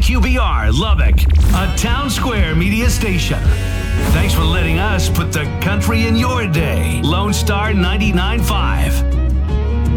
KQBR Lubbock, a Town Square media station. Thanks for letting us put the country in your day. Lone Star 99.5.